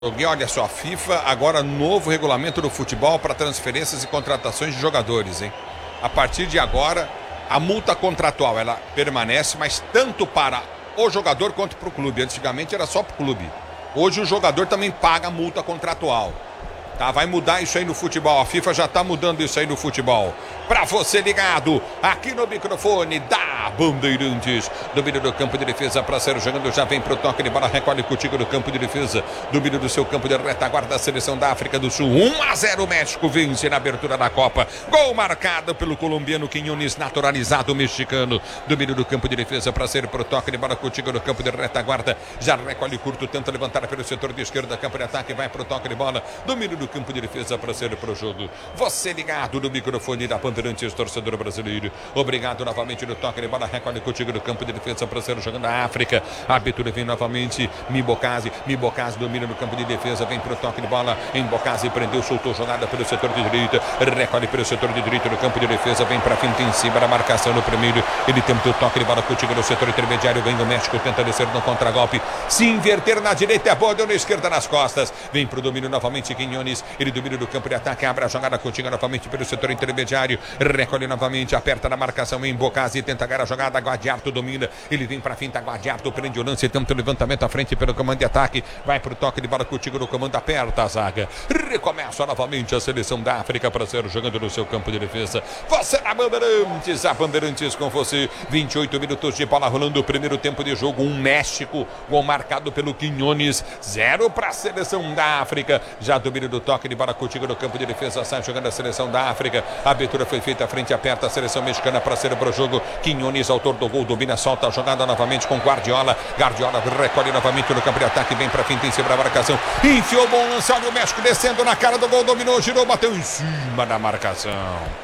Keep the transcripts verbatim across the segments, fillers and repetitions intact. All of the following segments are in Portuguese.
Joguei, olha só, FIFA, agora novo regulamento do futebol para transferências e contratações de jogadores, hein? A partir de agora, a multa contratual, ela permanece, mas tanto para o jogador quanto para o clube. Antigamente era só para o clube. Hoje o jogador também paga a multa contratual. Tá, vai mudar isso aí no futebol. A FIFA já tá mudando isso aí no futebol. Pra você ligado aqui no microfone da Bandeirantes. Domínio do campo de defesa para ser jogando. Já vem pro toque de bola. Recolhe contigo no campo de defesa. Domínio do seu campo de retaguarda da seleção da África do Sul. um a zero México vence na abertura da Copa. Gol marcado pelo colombiano Quiñones, naturalizado mexicano. Domínio do campo de defesa para ser pro toque de bola contigo no campo de retaguarda. Já recolhe curto, tenta levantar pelo setor de esquerda. Campo de ataque, vai pro toque de bola. Domínio do campo de defesa para ser pro jogo. Você ligado no microfone da Bandeirantes, torcedor brasileiro. Obrigado novamente no toque de bola. Recolhe contigo no campo de defesa para ser jogando a África. A abertura vem novamente. Mibocase, Mibocase domina no campo de defesa. Vem pro toque de bola. Embocase prendeu, soltou jogada pelo setor de direita. Recolhe pelo setor de direita no campo de defesa. Vem pra frente em cima da marcação no primeiro. Ele tenta o toque de bola contigo no setor intermediário. Vem do México, tenta descer no contragolpe. Se inverter na direita é boa, deu na esquerda nas costas. Vem pro domínio novamente Quiñones. Ele domina do campo de ataque, abre a jogada contigo novamente pelo setor intermediário, recolhe novamente, aperta na marcação em Bocase, tenta ganhar a jogada, Guadiarto domina, ele vem pra finta, Guadiarto prende o lance, tenta o levantamento à frente pelo comando de ataque, vai pro toque de bola contigo no comando, aperta a zaga, recomeça novamente a seleção da África para ser jogando no seu campo de defesa. Você na Bandeirantes, a Bandeirantes com você, vinte e oito minutos de bola rolando, o primeiro tempo de jogo, um México, gol marcado pelo Quiñones, zero para a seleção da África, já domina do toque de bola contigo no campo de defesa, sai jogando a seleção da África, a abertura foi feita à frente, aperta a seleção mexicana para ser para o jogo, Quiñones, autor do gol, domina, solta a jogada novamente com Guardiola, Guardiola recolhe novamente no campo de ataque, vem para frente em cima da marcação, enfiou bom lance, olha o México descendo na cara do gol, dominou, girou, bateu em cima da marcação.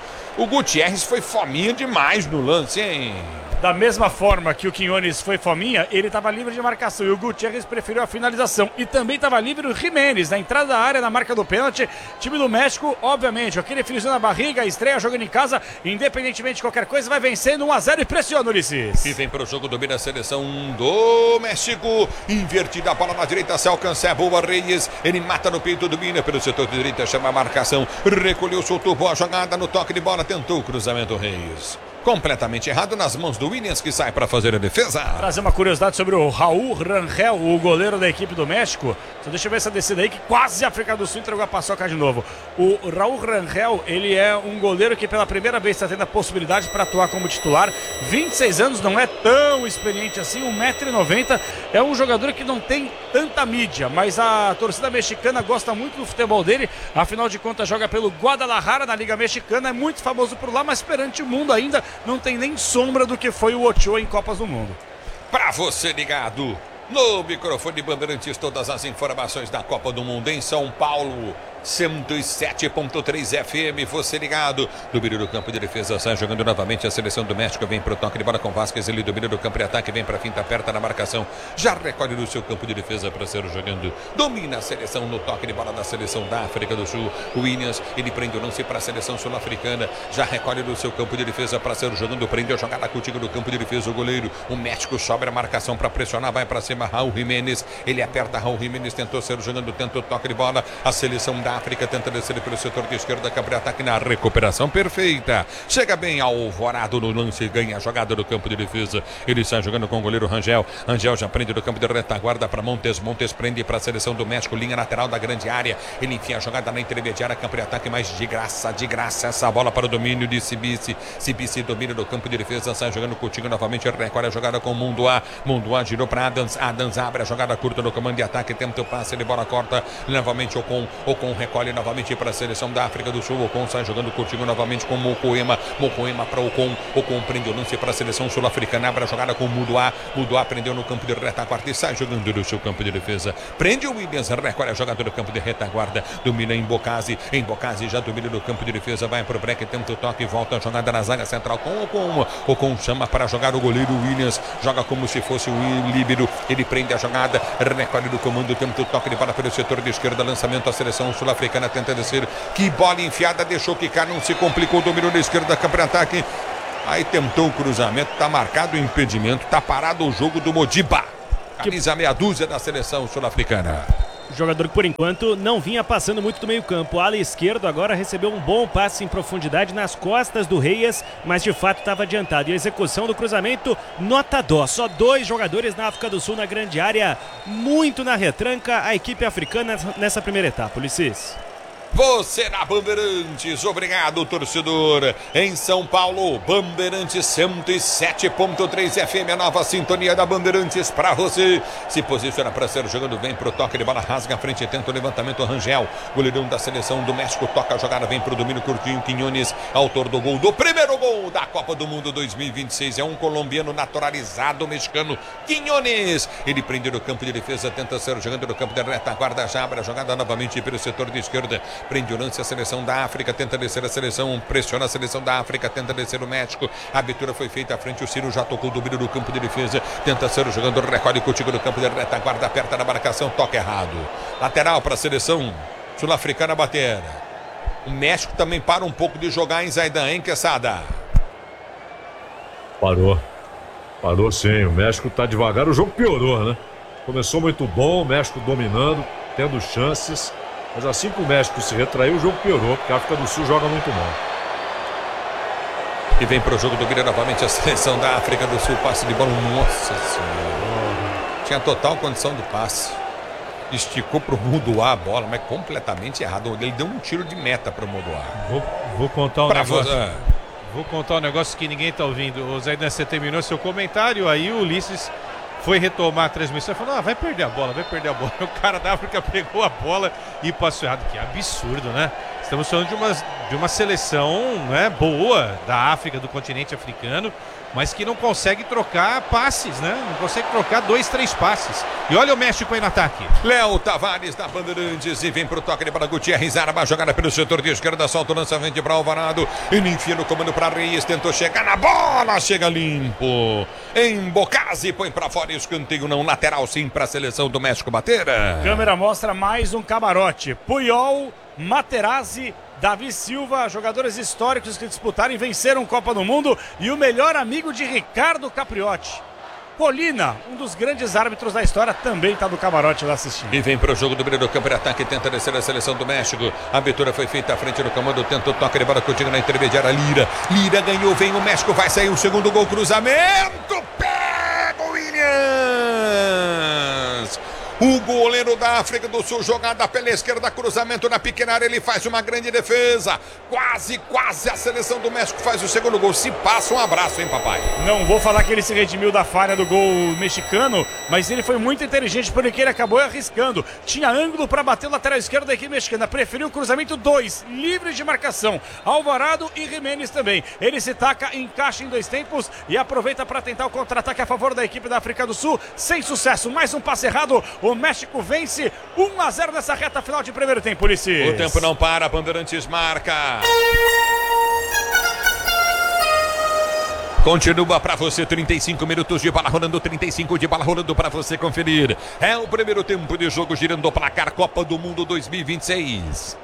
O Gutierrez foi fominha demais no lance, hein? Da mesma forma que o Quiñones foi fominha, ele estava livre de marcação e o Gutierrez preferiu a finalização. E também estava livre o Jiménez, na entrada da área, na marca do pênalti. Time do México, obviamente, aquele friozinho na barriga, estreia jogando em casa, independentemente de qualquer coisa, vai vencendo um a zero e pressiona, Ulisses. E vem para o jogo, domina a seleção do México. Invertida a bola na direita, se alcança a boa Reyes. Ele mata no peito, domina pelo setor de direita, chama a marcação. Recolheu, soltou boa jogada no toque de bola, tentou o cruzamento Reyes. Completamente errado nas mãos do Williams, que sai para fazer a defesa. Trazer uma curiosidade sobre o Raul Rangel, o goleiro da equipe do México. Só deixa eu ver essa descida aí, que quase a África do Sul entregou a paçoca de novo. O Raul Rangel, ele é um goleiro que pela primeira vez está tendo a possibilidade para atuar como titular. vinte e seis anos, não é tão experiente assim, um metro e noventa. É um jogador que não tem tanta mídia, mas a torcida mexicana gosta muito do futebol dele. Afinal de contas, joga pelo Guadalajara na Liga Mexicana, é muito famoso por lá, mas perante o mundo ainda não tem nem sombra do que foi o Ochoa em Copas do Mundo. Para você ligado no microfone Bandeirantes, todas as informações da Copa do Mundo em São Paulo. cento e sete ponto três F M, você ligado. Domínio do campo de defesa, sai jogando novamente a seleção do México, vem pro toque de bola com Vasquez, ele domina do campo de ataque, vem pra finta, aperta na marcação, já recolhe no seu campo de defesa para ser jogando, domina a seleção no toque de bola da seleção da África do Sul, o Williams, ele prende o lance para a seleção sul-africana, já recolhe no seu campo de defesa para ser jogando, prende a jogada contigo no campo de defesa, o goleiro, o México sobe a marcação para pressionar, vai para cima, Raul Jiménez, ele aperta, Raul Jiménez tentou ser jogando, tenta o toque de bola, a seleção da África tenta descer pelo setor de esquerda, campo de ataque na recuperação perfeita, chega bem Alvorado no lance, ganha a jogada do campo de defesa, ele sai jogando com o goleiro Rangel, Rangel já prende do campo de retaguarda para Montes, Montes prende para a seleção do México, linha lateral da grande área, ele enfia a jogada na intermediária, campo de ataque, mas de graça, de graça essa bola para o domínio de Sibici, Sibici domina do campo de defesa, sai jogando contigo novamente, recolhe a jogada com o Munduá, Munduá girou para Adams, Adams abre a jogada curta no comando de ataque, tenta o passe, ele bola corta, novamente Ocon, Ocon recolhe novamente para a seleção da África do Sul, Ocon sai jogando contigo novamente com Mokoema, Mokoema para Ocon, Ocon prende o lance para a seleção sul-africana, abre a jogada com Munduá, Munduá prendeu no campo de retaguarda e sai jogando do seu campo de defesa, prende o Williams, recolhe a jogada do campo de retaguarda, domina em Bocase, em Bocase já domina no campo de defesa, vai para o break, tenta o toque, volta a jogada na zaga central com Ocon, Ocon chama para jogar o goleiro Williams, joga como se fosse um líbero, ele prende a jogada, recolhe do comando, tenta o toque de bola pelo setor de esquerda, lançamento a seleção sul-africana, tenta descer, que bola enfiada, deixou quicar, não se complicou, dominou na esquerda, campo de ataque, aí tentou o cruzamento, tá marcado o impedimento, tá parado o jogo do Modiba, camisa meia dúzia da seleção sul-africana. Jogador que por enquanto não vinha passando muito do meio campo. O ala esquerdo agora recebeu um bom passe em profundidade nas costas do Reyes, mas de fato estava adiantado. E a execução do cruzamento, nota dó. Só dois jogadores na África do Sul na grande área, muito na retranca a equipe africana nessa primeira etapa. Ulisses. Você na Bandeirantes, obrigado torcedor. Em São Paulo, Bandeirantes cento e sete ponto três F M, a nova sintonia da Bandeirantes pra você. Se posiciona pra ser jogando, vem pro toque de bola, rasga a frente, tenta o levantamento, Rangel, goleirão da seleção do México, toca a jogada, vem pro domínio curtinho, Quinones, autor do gol, do primeiro gol da Copa do Mundo dois mil e vinte e seis, é um colombiano naturalizado mexicano, Quinones. Ele prende no campo de defesa, tenta ser jogando no campo de retaguarda, já abre a jogada novamente pelo setor de esquerda. Prende o lance a seleção da África, tenta descer a seleção, pressiona a seleção da África, tenta descer o México. A abertura foi feita à frente, o Ciro já tocou o domínio do campo de defesa, tenta ser jogando, recolhe contigo no campo de retaguarda, aperta na marcação, toca errado. Lateral para a seleção sul-africana bater. O México também para um pouco de jogar em Zaidan, hein, Quesada? Parou. Parou sim, o México tá devagar, o jogo piorou, né? Começou muito bom, o México dominando, tendo chances. Mas assim que o México se retraiu, o jogo piorou, porque a África do Sul joga muito mal. E vem para o jogo do Guilherme novamente a seleção da África do Sul, passe de bola, nossa senhora. Tinha total condição do passe. Esticou para o Mudoar a bola, mas completamente errado. Ele deu um tiro de meta para o Mudoar. Vou, vou contar um pra negócio. Você. Vou contar um negócio que ninguém está ouvindo. O Zaidan, você terminou seu comentário, aí o Ulisses foi retomar a transmissão e falou: ah, vai perder a bola, vai perder a bola. O cara da África pegou a bola e passou errado. Que absurdo, né? Estamos falando de uma, de uma seleção, né, boa da África, do continente africano, mas que não consegue trocar passes, né? Não consegue trocar dois, três passes. E olha o México aí no ataque. Léo Tavares da Bandeirantes e vem pro toque de bola, Gutierrez, arma, jogada pelo setor de esquerda, solta o lançamento para Alvarado. Ele enfia no comando para Reyes, tentou chegar na bola, chega limpo. Em Bocase, põe para fora e escanteio não, lateral sim para a seleção do México bater. Câmera mostra mais um camarote. Puyol, Materazzi, Davi Silva, jogadores históricos que disputaram e venceram Copa do Mundo, e o melhor amigo de Ricardo Capriotti. Colina, um dos grandes árbitros da história, também está do camarote lá assistindo. E vem para o jogo do meio do campo de ataque, tenta descer a seleção do México. A abertura foi feita à frente do comando, tenta o toque de bola contigo na intermediária, Lira. Lira ganhou, vem o México, vai sair o segundo gol, cruzamento, pega o Williams. O goleiro da África do Sul, jogada pela esquerda, cruzamento na pequena área, ele faz uma grande defesa. Quase, quase a seleção do México faz o segundo gol. Se passa, um abraço, hein, papai? Não vou falar que ele se redimiu da falha do gol mexicano, mas ele foi muito inteligente porque ele acabou arriscando. Tinha ângulo para bater o lateral esquerdo da equipe mexicana. Preferiu o cruzamento dois, livre de marcação. Alvarado e Jiménez também. Ele se taca, encaixa em dois tempos e aproveita para tentar o contra-ataque a favor da equipe da África do Sul. Sem sucesso, mais um passe errado. O México vence um a zero nessa reta final de primeiro tempo, Ulisses. O tempo não para, Bandeirantes marca. Continua para você, trinta e cinco minutos de bola rolando, trinta e cinco de bola rolando para você conferir. É o primeiro tempo de jogo girando o placar Copa do Mundo dois mil e vinte e seis.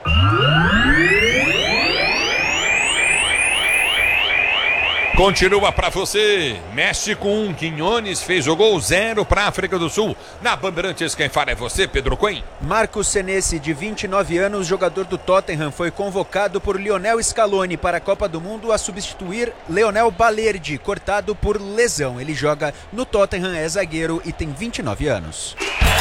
Continua para você, México um, Quinones fez o gol, zero para a África do Sul. Na Bandeirantes, quem fala é você, Pedro Coen. Marcos Senesi, de vinte e nove anos, jogador do Tottenham, foi convocado por Lionel Scaloni para a Copa do Mundo a substituir Leonel Balerdi, cortado por lesão. Ele joga no Tottenham, é zagueiro e tem vinte e nove anos.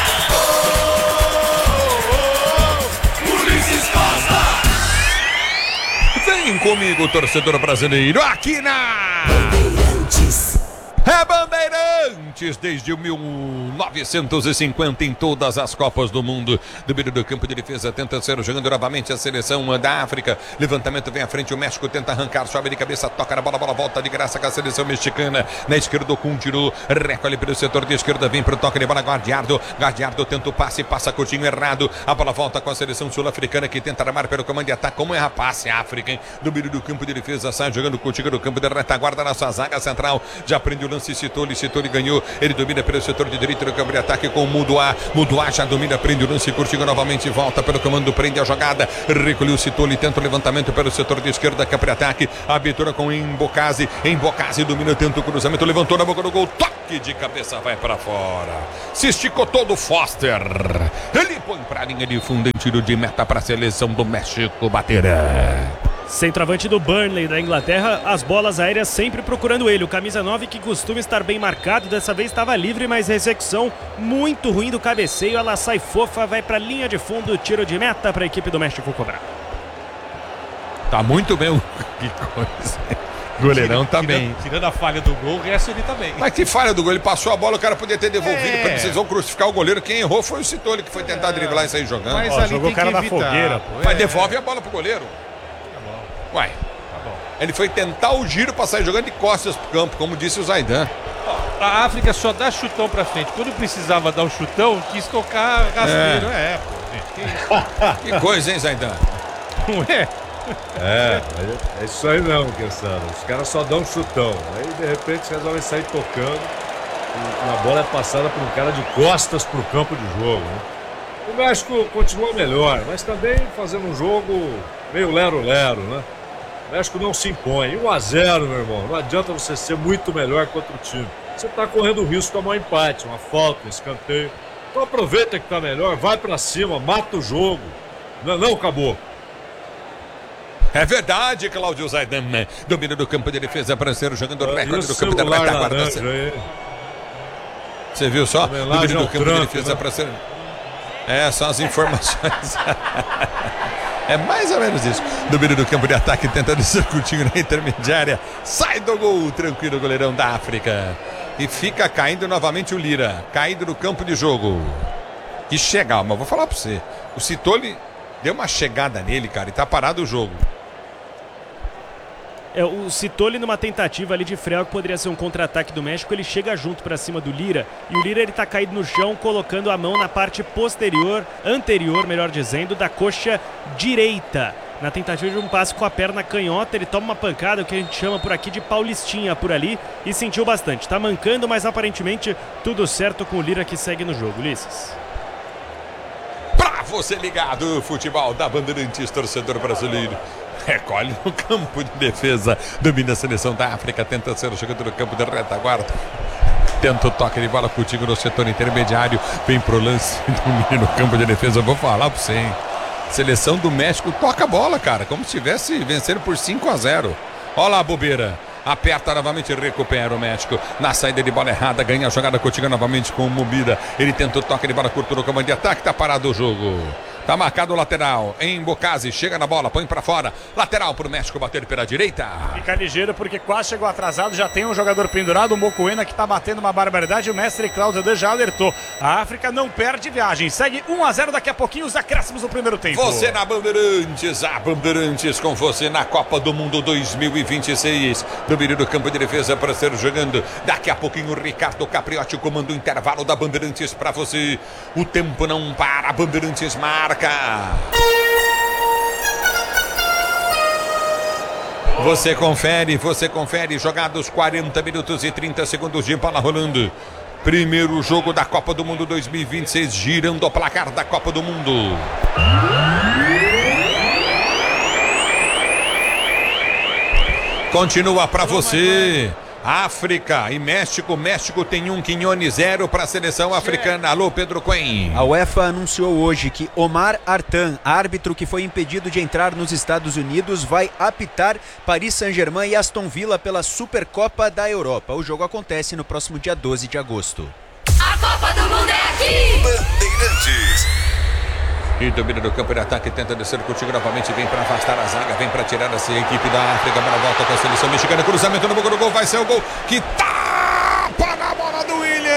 Vem comigo, torcedor brasileiro, aqui na Bandeirantes. É Bandeirantes desde mil novecentos e cinquenta em todas as Copas do Mundo. Do meio do campo de defesa, tenta ser jogando novamente a seleção da África. Levantamento vem à frente, o México tenta arrancar, sobe de cabeça, toca na bola, bola volta de graça com a seleção mexicana. Na esquerda, com tirou, recolhe pelo setor de esquerda, vem para o toque de bola, Guardiardo. Guardiardo tenta o passe, passa curtinho errado. A bola volta com a seleção sul-africana que tenta armar pelo comando de ataque. Como é passe, África, hein? Do meio do campo de defesa, sai jogando contigo no campo de retaguarda na sua zaga central. Já prende o lance, citou, licitou, ele ganhou. ganhou. Ele domina pelo setor de direita no campo de ataque com o Mudoá. Mudoá já domina, prende o lance, curtindo novamente, volta pelo comando, prende a jogada. Recolheu o Sitoli, tenta o levantamento pelo setor de esquerda, campo de ataque. Abertura com Embocase. Embocase domina, tenta o cruzamento, levantou na boca do gol. Toque de cabeça, vai para fora. Se esticou todo o Foster. Ele põe pra linha de fundo em tiro de meta para a seleção do México bater. Centroavante do Burnley da Inglaterra, as bolas aéreas sempre procurando ele. O camisa nove, que costuma estar bem marcado, dessa vez estava livre, mas a execução muito ruim do cabeceio. Ela sai fofa, vai para a linha de fundo, tiro de meta para a equipe do México cobrar. Tá muito bem. Que coisa. Goleirão também. Tirando, tirando a falha do gol, o resto ele também. Mas que falha do gol? Ele passou a bola, o cara podia ter devolvido. É. Precisou vão crucificar o goleiro. Quem errou foi o Sitoli, que foi tentar é. driblar e sair jogando. Mas Ó, ali jogou tem o cara que na evitar, fogueira. pô. Mas É. devolve a bola pro goleiro. Tá bom. Uai. Tá bom. Ele foi tentar o giro pra sair jogando de costas pro campo, como disse o Zaidan. A África só dá chutão pra frente. Quando precisava dar um chutão, quis tocar rasteiro. É, é pô, gente. Que isso? Que coisa, hein, Zaidan? Não é? É, é isso aí mesmo, Queçada. Os caras só dão um chutão. Aí, de repente, resolvem sair tocando. E a bola é passada por um cara de costas pro campo de jogo, né? O México continua melhor, mas também fazendo um jogo meio lero-lero, né? O México não se impõe. um a zero, meu irmão. Não adianta você ser muito melhor que outro time. Você tá correndo o risco de tomar um empate, uma falta, um escanteio. Então aproveita que tá melhor, vai pra cima, mata o jogo. Não, não acabou. É verdade, Cláudio Zaidan. Domínio do campo de defesa, Pranceiro jogando o recorde do campo da retaguarda. Você viu só? Domínio do campo de defesa, Pranceiro. É, são as informações. É mais ou menos isso. Domínio do campo de ataque, tentando ser curtinho na intermediária. Sai do gol, tranquilo, goleirão da África. E fica caindo novamente o Lira. Caído no campo de jogo. Que chega, mas vou falar pra você. O Sitoli deu uma chegada nele, cara, e tá parado o jogo. É, o Sitoli, numa tentativa ali de freio, que poderia ser um contra-ataque do México, ele chega junto pra cima do Lira, e o Lira ele tá caído no chão, colocando a mão na parte posterior, anterior, melhor dizendo, da coxa direita. Na tentativa de um passe com a perna canhota, ele toma uma pancada, o que a gente chama por aqui de paulistinha por ali, e sentiu bastante. Tá mancando, mas aparentemente tudo certo com o Lira, que segue no jogo. Ulisses. Pra você ligado, futebol da Bandeirantes, torcedor brasileiro. Recolhe no campo de defesa. Domina a seleção da África. Tenta ser o jogador do campo de retaguarda. Tenta o toque de bola contigo no setor intermediário. Vem pro lance. Domina no campo de defesa. Eu vou falar pra você, hein? Seleção do México toca a bola, cara. Como se estivesse vencendo por cinco a zero. Olha lá a bobeira. Aperta novamente, recupera o México. Na saída de bola errada, ganha a jogada contigo novamente com o Mubida. Ele tenta o toque de bola curto no comando de ataque. Tá parado o jogo. Tá marcado o lateral. Embocase, chega na bola, põe pra fora. Lateral pro México bater pela direita. Fica ligeiro porque quase chegou atrasado. Já tem um jogador pendurado, o Mocoena, que tá batendo uma barbaridade. O mestre Cláudio Dan já alertou. A África não perde viagem. Segue um a zero, daqui a pouquinho os acréscimos do primeiro tempo. Você na Bandeirantes, a Bandeirantes com você na Copa do Mundo dois mil e vinte e seis. Domínio do campo de defesa para ser jogando. Daqui a pouquinho o Ricardo Capriotti comanda o intervalo da Bandeirantes para você. O tempo não para, a Bandeirantes marca. Você confere, você confere. Jogados quarenta minutos e trinta segundos de bola rolando. Primeiro jogo da Copa do Mundo dois mil e vinte e seis, girando o placar da Copa do Mundo. Continua para você. África e México. México tem um, Quinhone zero para a seleção africana. Alô, Pedro Coen. A UEFA anunciou hoje que Omar Artan, árbitro que foi impedido de entrar nos Estados Unidos, vai apitar Paris Saint-Germain e Aston Villa pela Supercopa da Europa. O jogo acontece no próximo dia doze de agosto. A Copa do Mundo é aqui! Bandeirantes. E domina do campo de ataque, tenta descer contigo novamente, vem para afastar a zaga, vem para tirar essa equipe da África, para volta com a seleção mexicana, cruzamento no boca do gol, vai ser o gol, que tapa na bola do William!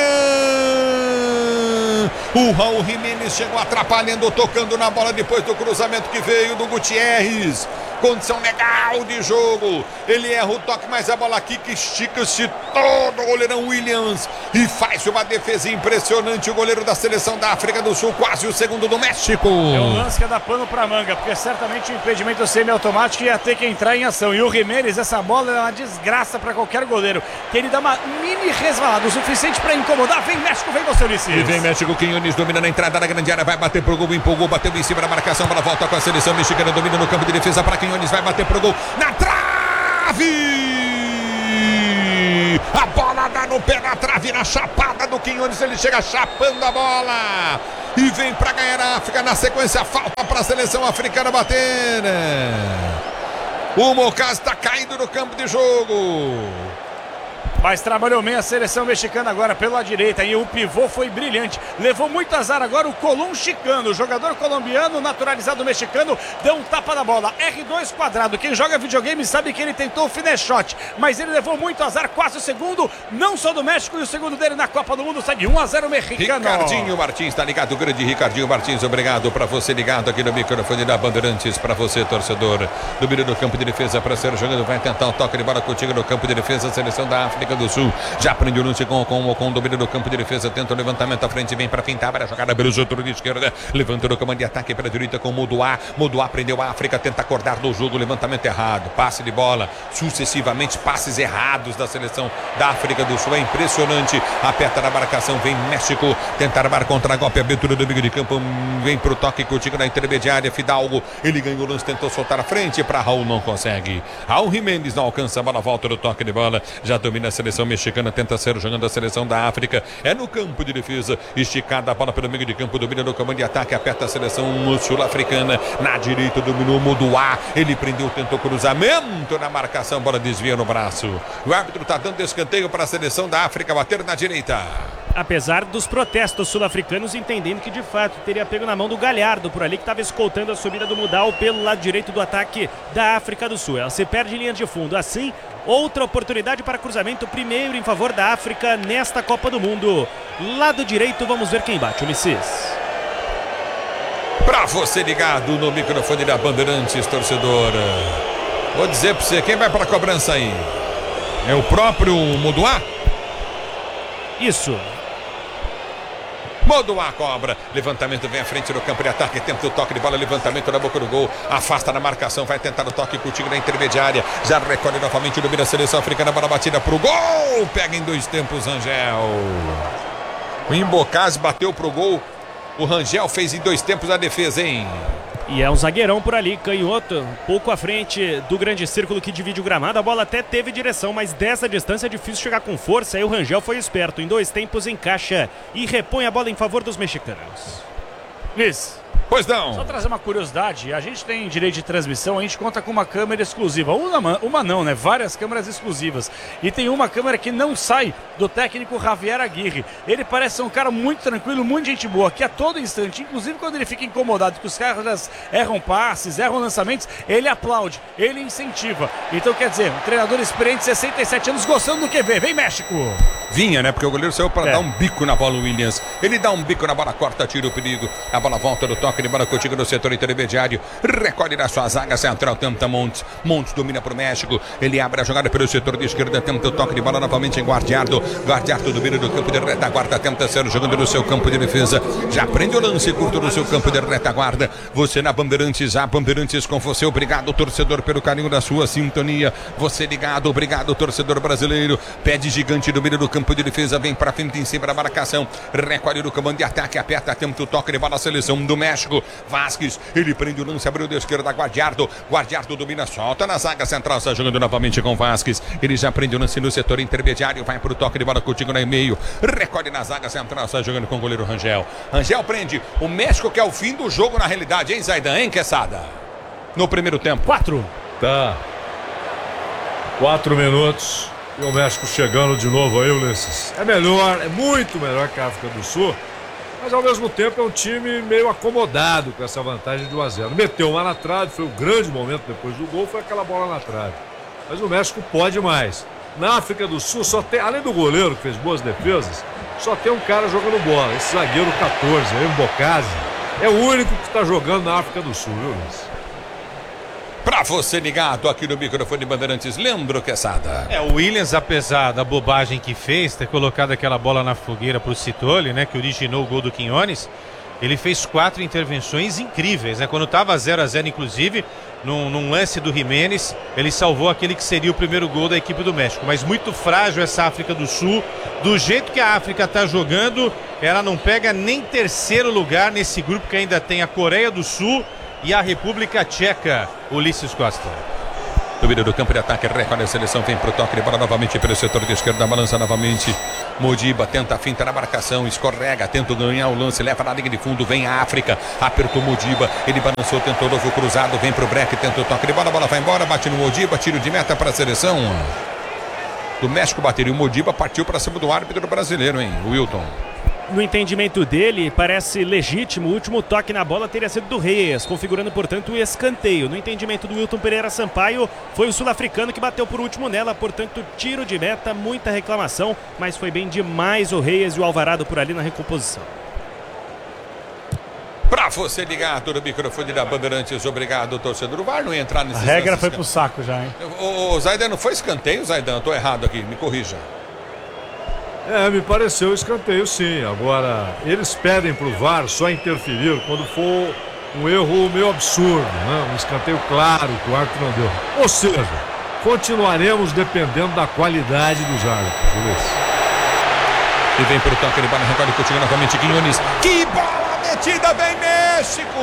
O Raul Jiménez chegou atrapalhando, tocando na bola depois do cruzamento que veio do Gutierrez. condição legal de jogo. Ele erra o toque, mas a bola aqui que estica-se todo o goleirão Williams e faz uma defesa impressionante. O goleiro da seleção da África do Sul, quase o segundo do México. É um lance que dá pano pra manga, porque certamente o impedimento semiautomático ia ter que entrar em ação. E o Jimenez, essa bola é uma desgraça pra qualquer goleiro, que ele dá uma mini resvalada, o suficiente pra incomodar. Vem México, vem você, Ulisses. E vem México, Quinones domina na entrada da grande área, vai bater pro gol, empolgou, bateu em cima da marcação, bola volta com a seleção mexicana, domina no campo de defesa para Quinones, vai bater pro gol, na trave! A bola dá no pé na trave, na chapada do Quinones, ele chega chapando a bola e vem para ganhar a África. Na sequência, falta para a seleção africana bater. O Mocaz está caindo no campo de jogo. Mas trabalhou bem a seleção mexicana agora pela direita e o pivô foi brilhante. Levou muito azar agora o Colom Chicano, o jogador colombiano naturalizado mexicano, deu um tapa na bola. R dois quadrado, quem joga videogame sabe que ele tentou o finish shot, mas ele levou muito azar, quase o segundo, não só do México, e o segundo dele na Copa do Mundo, segue um a zero mexicano. Ricardinho Martins está ligado, o grande Ricardinho Martins, obrigado para você ligado aqui no microfone da Bandeirantes, para você torcedor. Domina no campo de defesa para ser jogando, vai tentar o toque de bola contigo no campo de defesa, a seleção da África do Sul, já prende o lance com, com, com o domínio do campo de defesa, tenta o levantamento à frente, vem para fintar, para a jogada pelo setor de esquerda, levanta no comando de ataque pela direita com o Moduá, Moduá prendeu a África, tenta acordar do jogo, levantamento errado, passe de bola, sucessivamente passes errados da seleção da África do Sul, é impressionante, aperta na marcação, vem México, tenta armar contra-golpe, abertura do meio de campo, vem pro toque contigo na intermediária, Fidalgo, ele ganhou o lance, tentou soltar a frente, para Raul, não consegue, Raul Jimenez não alcança a bola, volta do toque de bola, já domina a seleção mexicana, tenta ser jogando a seleção da África, é no campo de defesa, esticada a bola pelo meio de campo, domina no comando de ataque, aperta a seleção sul-africana, na direita dominou Moduá, ele prendeu, tentou cruzamento na marcação, bola desvia no braço, o árbitro está dando escanteio para a seleção da África bater na direita. Apesar dos protestos sul-africanos entendendo que de fato teria pego na mão do Galhardo por ali, que estava escoltando a subida do Mudal pelo lado direito do ataque da África do Sul. Ela se perde em linha de fundo. Assim, outra oportunidade para cruzamento, primeiro em favor da África nesta Copa do Mundo. Lado direito, vamos ver quem bate, Ulisses. Para você ligado no microfone da Bandeirantes, torcedor, vou dizer para você, quem vai para a cobrança aí? É o próprio Moduá? Isso. Moduá cobra, levantamento vem à frente no campo de ataque, tenta o toque de bola, levantamento na boca do gol, afasta na marcação, vai tentar o toque contigo na intermediária, já recolhe novamente, domina a seleção africana, bola batida pro gol, pega em dois tempos Rangel. O Imbocaz bateu pro gol, o Rangel fez em dois tempos a defesa, hein? E é um zagueirão por ali, canhoto, pouco à frente do grande círculo que divide o gramado. A bola até teve direção, mas dessa distância é difícil chegar com força. Aí o Rangel foi esperto, em dois tempos encaixa e repõe a bola em favor dos mexicanos. Liz, pois não. Só trazer uma curiosidade, a gente tem direito de transmissão, a gente conta com uma câmera exclusiva, uma, uma não, né, várias câmeras exclusivas, e tem uma câmera que não sai do técnico Javier Aguirre. Ele parece ser um cara muito tranquilo, muito gente boa, que a todo instante, inclusive quando ele fica incomodado que os caras erram passes, erram lançamentos, ele aplaude, ele incentiva. Então quer dizer, um treinador experiente, sessenta e sete anos, gostando do Q V. Vem México! Vinha, né, porque o goleiro saiu para é. dar um bico na bola, o Williams, ele dá um bico na bola, corta, tira o perigo, a bola volta do toque de bola contigo no setor intermediário, recolhe na sua zaga central, tenta Montes, Montes domina pro México, ele abre a jogada pelo setor de esquerda, tenta o toque de bola novamente em Guardiardo, Guardiardo domina do campo de retaguarda, tenta ser jogando no seu campo de defesa, já prende o lance curto no seu campo de retaguarda, você na Bandeirantes, a Bandeirantes com você, obrigado torcedor pelo carinho da sua sintonia, você ligado, obrigado torcedor brasileiro, pede gigante, domina do campo de defesa, vem pra frente em cima da marcação, recolhe no comando de ataque, aperta, tenta o toque de bola, a seleção do México, Vasquez, ele prende o lance, abriu da esquerda, Guardiardo, Guardiardo domina, solta na zaga central, está jogando novamente com Vasquez, ele já prende o lance no setor intermediário, vai pro toque de bola contigo no meio, recolhe na zaga central, está jogando com o goleiro Rangel, Rangel prende, o México que é o fim do jogo na realidade, hein Zaidan, hein Quesada? No primeiro tempo. Quatro. Tá. Quatro minutos e o México chegando de novo aí, Ulisses. É melhor, é muito melhor que a África do Sul, mas ao mesmo tempo é um time meio acomodado com essa vantagem de um a zero. Meteu uma na trave, foi o grande momento depois do gol, foi aquela bola na trave. Mas o México pode mais. Na África do Sul, só tem, além do goleiro que fez boas defesas, só tem um cara jogando bola, esse zagueiro catorze, aí, o Bocazzi. É o único que está jogando na África do Sul, viu, Luiz? Pra você ligado aqui no microfone Bandeirantes, Leandro Quesada. É, o Williams, apesar da bobagem que fez, ter colocado aquela bola na fogueira pro Citoli, né, que originou o gol do Quinones, ele fez quatro intervenções incríveis, né? Quando tava zero a zero, inclusive, num, num lance do Jiménez, ele salvou aquele que seria o primeiro gol da equipe do México. Mas muito frágil essa África do Sul. Do jeito que a África tá jogando, ela não pega nem terceiro lugar nesse grupo que ainda tem a Coreia do Sul e a República Tcheca. Ulisses Costa. Domínio do campo de ataque, recolhe a seleção, vem pro toque de bola novamente pelo setor de esquerda, balança novamente. Modiba tenta a finta na marcação, escorrega, tenta ganhar o lance, leva na linha de fundo, vem a África, apertou Modiba, ele balançou, tentou novo cruzado, vem pro break, tenta o toque de bola, a bola vai embora, bate no Modiba, tiro de meta para a seleção do México, bateria o Modiba, partiu para cima do árbitro brasileiro, hein, o Wilton. No entendimento dele, parece legítimo. O último toque na bola teria sido do Reyes, configurando, portanto, o escanteio. No entendimento do Wilton Pereira Sampaio, foi o sul-africano que bateu por último nela, portanto, tiro de meta, muita reclamação, mas foi bem demais o Reyes e o Alvarado por ali na recomposição. Pra você ligado no microfone da Bandeirantes, obrigado, torcedor. O V A R não ia entrar nesse. A regra foi pro saco já, hein? O Zaidan, não foi escanteio, Zaidan? Tô errado aqui, me corrija. É, me pareceu escanteio sim. Agora, eles pedem pro V A R só interferir quando for um erro meio absurdo, né? Um escanteio claro que o árbitro não deu. Ou seja, continuaremos dependendo da qualidade dos árbitros. E vem pro toque de bola, recolhe contigo novamente, Quinones. Que bola metida, bem México!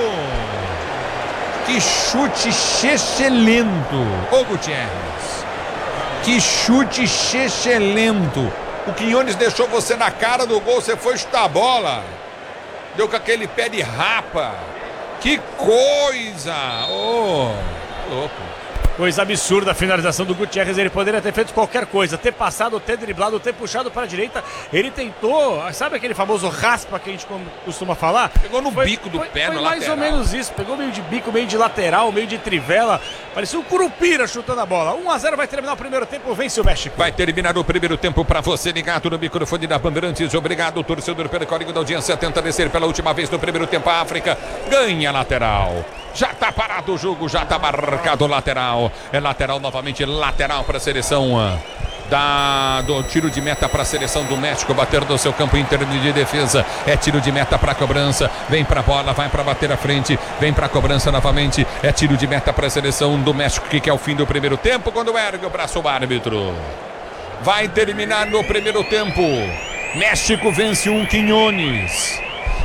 Que chute excelente, ô Gutierrez. Que chute excelente. O Quinones deixou você na cara do gol, você foi chutar a bola. Deu com aquele pé de rapa. Que coisa! Oh, louco. Coisa absurda a finalização do Gutierrez. Ele poderia ter feito qualquer coisa, ter passado, ter driblado, ter puxado para a direita. Ele tentou, sabe aquele famoso raspa que a gente costuma falar? Pegou no foi, bico do foi, pé, foi no mais lateral. ou menos isso, pegou meio de bico, meio de lateral, meio de trivela. Parecia um Curupira chutando a bola. um a zero vai terminar o primeiro tempo, vence o México. Vai terminar o primeiro tempo para você ligado no microfone da Bandeirantes. Obrigado, torcedor, pelo código da audiência. Tenta descer pela última vez no primeiro tempo. A África ganha lateral. Já tá parado o jogo, já tá marcado o lateral. É lateral novamente, lateral para a seleção da, do tiro de meta para a seleção do México. Bater no seu campo interno de defesa. É tiro de meta para a cobrança. Vem para a bola, vai para bater à frente. Vem para a cobrança novamente. É tiro de meta para a seleção do México, que é o fim do primeiro tempo. Quando ergue o braço o árbitro. Vai terminar no primeiro tempo. México vence um Quinones.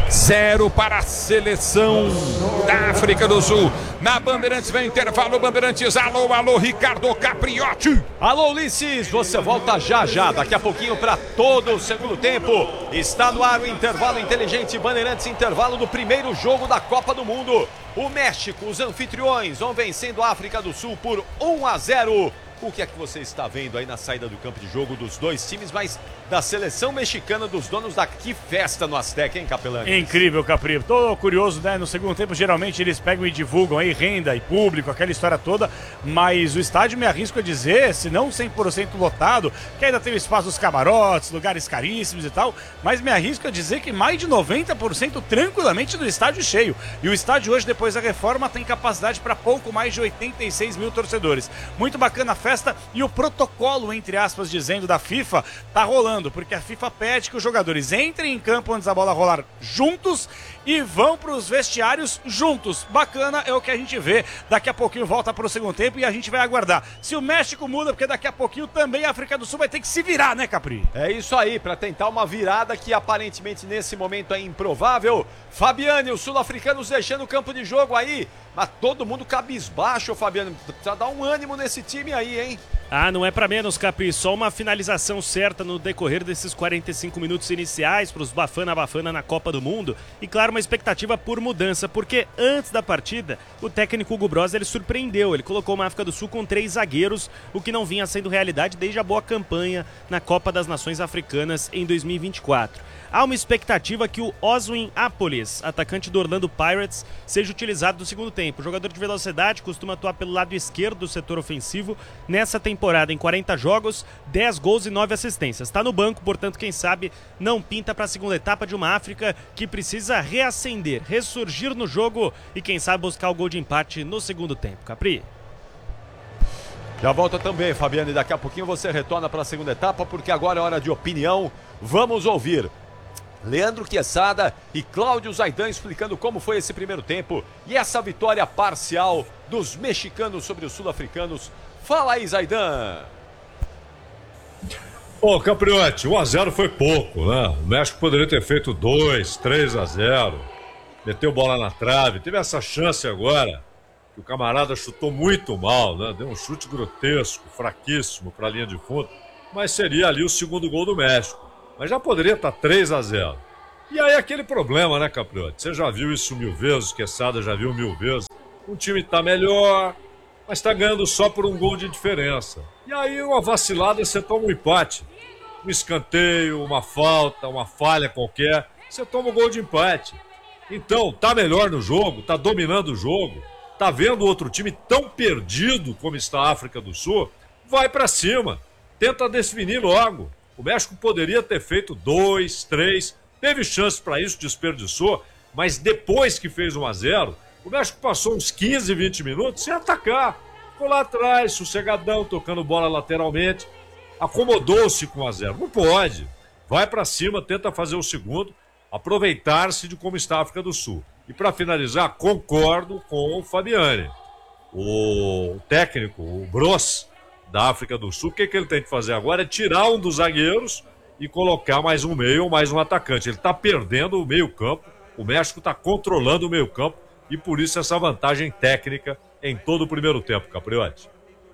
Zero para a seleção da África do Sul. Na Bandeirantes vem intervalo. Bandeirantes, alô, alô, Ricardo Capriotti. Alô, Ulisses, você volta já já, daqui a pouquinho para todo o segundo tempo. Está no ar o intervalo inteligente Bandeirantes, intervalo do primeiro jogo da Copa do Mundo. O México, os anfitriões, vão vencendo a África do Sul por um a zero. O que é que você está vendo aí na saída do campo de jogo dos dois times, mas da seleção mexicana, dos donos da que festa no Azteca, hein, Capelani? Incrível, Capri. Tô curioso, né? No segundo tempo, geralmente eles pegam e divulgam aí renda e público, aquela história toda, mas o estádio, me arrisco a dizer, se não cem por cento lotado, que ainda tem o espaço dos camarotes, lugares caríssimos e tal, mas me arrisco a dizer que mais de noventa por cento tranquilamente do estádio cheio. E o estádio hoje, depois da reforma, tem capacidade para pouco mais de oitenta e seis mil torcedores. Muito bacana a festa e o protocolo, entre aspas, dizendo da FIFA, tá rolando, porque a FIFA pede que os jogadores entrem em campo antes da bola rolar juntos e vão para os vestiários juntos. Bacana, é o que a gente vê. Daqui a pouquinho volta para o segundo tempo e a gente vai aguardar. Se o México muda, porque daqui a pouquinho também a África do Sul vai ter que se virar, né, Capri? É isso aí, para tentar uma virada que aparentemente nesse momento é improvável. Fabiane, os sul-africanos deixando o campo de jogo aí, mas todo mundo cabisbaixo, Fabiano. Precisa dar um ânimo nesse time aí, hein? Ah, não é pra menos, Capri. Só uma finalização certa no decorrer desses quarenta e cinco minutos iniciais para os Bafana Bafana na Copa do Mundo. E claro, uma expectativa por mudança, porque antes da partida, o técnico Hugo Broz, ele surpreendeu. Ele colocou uma África do Sul com três zagueiros, o que não vinha sendo realidade desde a boa campanha na Copa das Nações Africanas em dois mil e vinte e quatro. Há uma expectativa que o Oswin Apolis, atacante do Orlando Pirates, seja utilizado no segundo tempo. O jogador de velocidade costuma atuar pelo lado esquerdo do setor ofensivo. Nessa temporada, em quarenta jogos, dez gols e nove assistências. Está no banco, portanto, quem sabe não pinta para a segunda etapa de uma África que precisa reacender, ressurgir no jogo e quem sabe buscar o gol de empate no segundo tempo. Capri? Já volta também, Fabiano, e daqui a pouquinho você retorna para a segunda etapa, porque agora é hora de opinião. Vamos ouvir Leandro Quesada e Cláudio Zaidan explicando como foi esse primeiro tempo e essa vitória parcial dos mexicanos sobre os sul-africanos. Fala aí, Zaidan! Ô, Capriotti, um a zero foi pouco, né? O México poderia ter feito dois, três a zero. Meteu bola na trave. Teve essa chance agora, que o camarada chutou muito mal, né? Deu um chute grotesco, fraquíssimo para a linha de fundo. Mas seria ali o segundo gol do México. Mas já poderia estar três a zero. E aí aquele problema, né, Capriotti? Você já viu isso mil vezes, Quesada já viu mil vezes. O time tá melhor, mas tá ganhando só por um gol de diferença. E aí uma vacilada, você toma um empate. Um escanteio, uma falta, uma falha qualquer, você toma um gol de empate. Então, tá melhor no jogo, tá dominando o jogo, tá vendo o outro time tão perdido como está a África do Sul, vai pra cima, tenta definir logo. O México poderia ter feito dois, três, teve chance para isso, desperdiçou, mas depois que fez um a zero, o México passou uns quinze, vinte minutos sem atacar. Ficou lá atrás, sossegadão, tocando bola lateralmente, acomodou-se com um a zero. Não pode. Vai para cima, tenta fazer o segundo, aproveitar-se de como está a África do Sul. E para finalizar, concordo com o Fabiani. O técnico, o Bros, da África do Sul, o que, que ele tem que fazer agora é tirar um dos zagueiros e colocar mais um meio ou mais um atacante. Ele está perdendo o meio campo, o México está controlando o meio campo e por isso essa vantagem técnica em todo o primeiro tempo, Capriotti.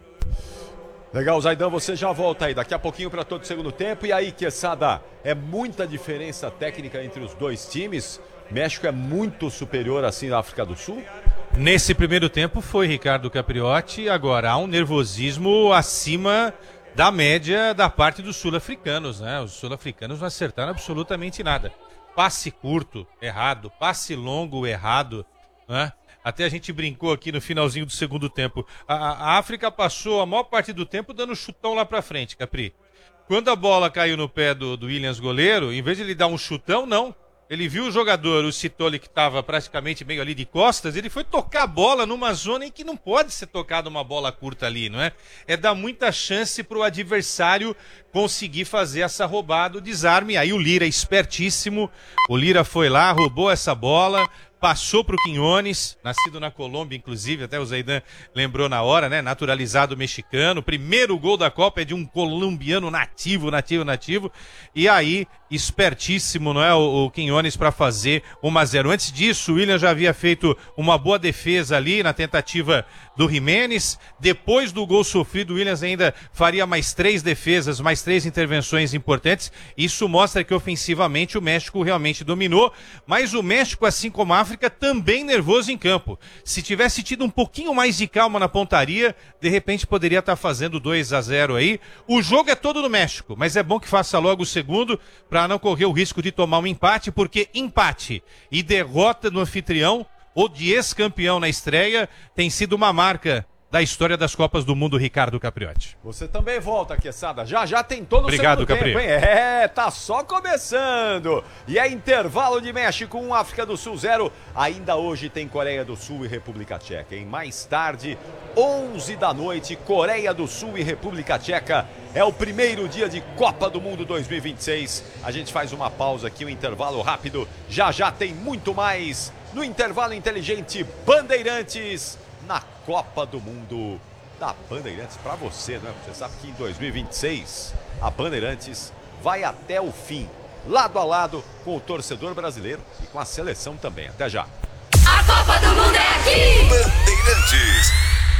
Legal, Zaidan, você já volta aí daqui a pouquinho para todo o segundo tempo. E aí, Quesada, é muita diferença técnica entre os dois times? México é muito superior assim à África do Sul? Nesse primeiro tempo foi Ricardo Capriotti. Agora há um nervosismo acima da média da parte dos sul-africanos, né? Os sul-africanos não acertaram absolutamente nada. Passe curto, errado. Passe longo, errado, né? Até a gente brincou aqui no finalzinho do segundo tempo. A, a África passou a maior parte do tempo dando chutão lá pra frente, Capri. Quando a bola caiu no pé do, do Williams goleiro, em vez de ele dar um chutão, não. Ele viu o jogador, o Citoli, que estava praticamente meio ali de costas, ele foi tocar a bola numa zona em que não pode ser tocada uma bola curta ali, não é? É dar muita chance para o adversário conseguir fazer essa roubada, o desarme. Aí o Lira, espertíssimo, o Lira foi lá, roubou essa bola, passou para o Quinones, nascido na Colômbia, inclusive, até o Zaidan lembrou na hora, né? Naturalizado mexicano. O primeiro gol da Copa é de um colombiano nativo, nativo, nativo. E aí, espertíssimo, não é? O, o Quinones para fazer um a zero. Antes disso, o William já havia feito uma boa defesa ali na tentativa do Jiménez. Depois do gol sofrido, o Williams ainda faria mais três defesas, mais três intervenções importantes. Isso mostra que ofensivamente o México realmente dominou. Mas o México, assim como a África, também nervoso em campo. Se tivesse tido um pouquinho mais de calma na pontaria, de repente poderia estar fazendo dois a zero aí. O jogo é todo no México, mas é bom que faça logo o segundo para não correr o risco de tomar um empate, porque empate e derrota do anfitrião ou de ex-campeão na estreia tem sido uma marca da história das Copas do Mundo, Ricardo Capriotti. Você também volta, Quesada. Já já tem todo o Obrigado, segundo Capri. tempo, hein? É, tá só começando. E é intervalo de México um, África do Sul zero. Ainda hoje tem Coreia do Sul e República Tcheca, hein? Mais tarde, onze da noite, Coreia do Sul e República Tcheca. É o primeiro dia de Copa do Mundo dois mil e vinte e seis. A gente faz uma pausa aqui, um intervalo rápido. Já já tem muito mais no intervalo inteligente Bandeirantes na Copa do Mundo da Bandeirantes para você, né? Você sabe que em dois mil e vinte e seis a Bandeirantes vai até o fim, lado a lado com o torcedor brasileiro e com a seleção também. Até já. A Copa do Mundo é aqui! Bandeirantes.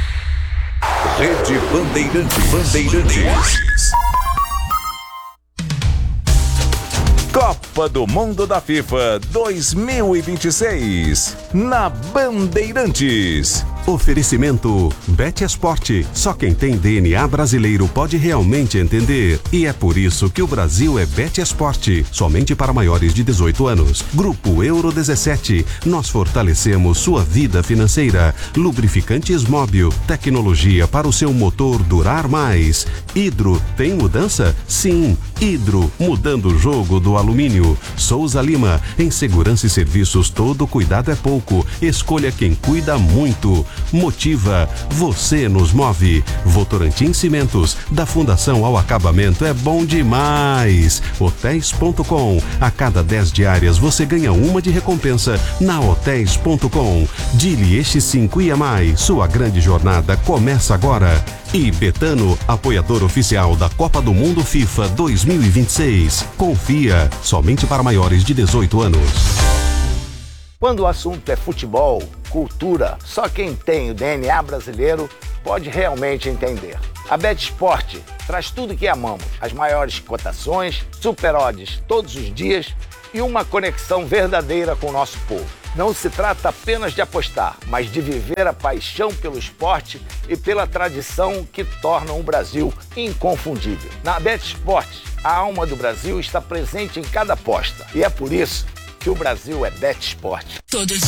Rede Bandeirantes. Bandeirantes. Copa do Mundo da FIFA dois mil e vinte e seis na Bandeirantes. Oferecimento Bet Esporte. Só quem tem D N A brasileiro pode realmente entender. E é por isso que o Brasil é Bet Esporte. Somente para maiores de dezoito anos. Grupo Euro dezessete. Nós fortalecemos sua vida financeira. Lubrificantes Móbil. Tecnologia para o seu motor durar mais. Hidro. Tem mudança? Sim. Hidro. Mudando o jogo do alumínio. Souza Lima. Em segurança e serviços, todo cuidado é pouco. Escolha quem cuida muito. Motiva, você nos move. Votorantim Cimentos, da fundação ao acabamento, é bom demais. hotéis ponto com, a cada dez diárias você ganha uma de recompensa na hotéis ponto com. Dili Este cinco e a mais, sua grande jornada começa agora. E Betano, apoiador oficial da Copa do Mundo FIFA dois mil e vinte e seis. Confia, somente para maiores de dezoito anos. Quando o assunto é futebol, cultura, só quem tem o D N A brasileiro pode realmente entender. A BetSport traz tudo que amamos, as maiores cotações, super odds todos os dias e uma conexão verdadeira com o nosso povo. Não se trata apenas de apostar, mas de viver a paixão pelo esporte e pela tradição que tornam o Brasil inconfundível. Na BetSport, a alma do Brasil está presente em cada aposta e é por isso que o Brasil é BetSport. Todos